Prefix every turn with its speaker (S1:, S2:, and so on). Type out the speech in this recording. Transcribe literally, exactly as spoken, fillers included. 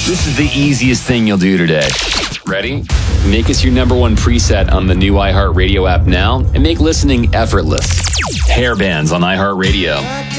S1: This is the easiest thing you'll do today. Ready? Make us your number one preset on the new iHeartRadio app now and make listening effortless. Hair bands on iHeartRadio.